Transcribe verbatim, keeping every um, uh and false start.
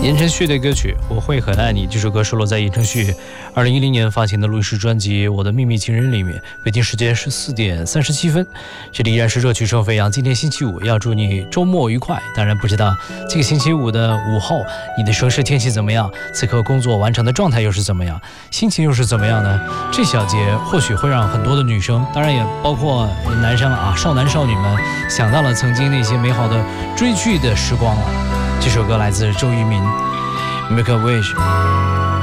言承旭的歌曲《我会很爱你》，这首歌收录在言承旭二零一零年发行的录音室专辑《我的秘密情人》里面。北京时间十四点三十七分，这里依然是热曲声飞扬。今天星期五，要祝你周末愉快。当然不知道这个星期五的午后，你的城市天气怎么样？此刻工作完成的状态又是怎么样？心情又是怎么样呢？这小节或许会让很多的女生，当然也包括男生啊，少男少女们想到了曾经那些美好的追剧的时光了。这首歌来自周渝民 Make a Wish。